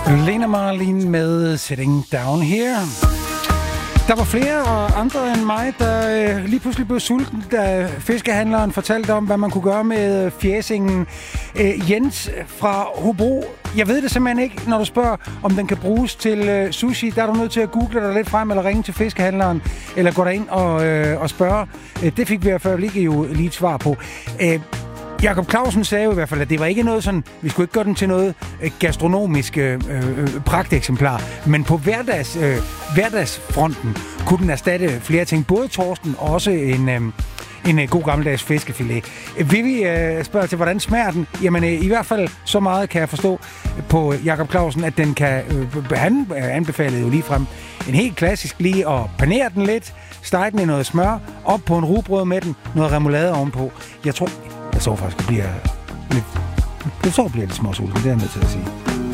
Lena Marlin med Sitting Down Here. Der var flere og andre end mig, der lige pludselig blev sulten, da fiskehandleren fortalte om, hvad man kunne gøre med fjæsingen. Jens fra Hobro, jeg ved det simpelthen ikke, når du spørger, om den kan bruges til sushi. Der er du nødt til at google dig lidt frem, eller ringe til fiskehandleren, eller gå derind og spørge. Det fik vi i hvert fald ikke jo lige et svar på. Jakob Clausen sagde jo i hvert fald, at det var ikke noget sådan, vi skulle ikke gøre den til noget gastronomisk pragteksemplar, men på hverdagsfronten kunne den erstatte flere ting, både torsken og også en god gammeldags fiskefilet. Vivi spørger til, hvordan smager den? Jamen i hvert fald så meget kan jeg forstå på Jakob Clausen, at den kan, han anbefalede jo lige frem en helt klassisk lige at panere den lidt, stege den i noget smør, op på en rugbrød med den, noget remoulade ovenpå. Jeg tror faktisk, det bliver lidt småsulten, det er jeg nødt til at sige.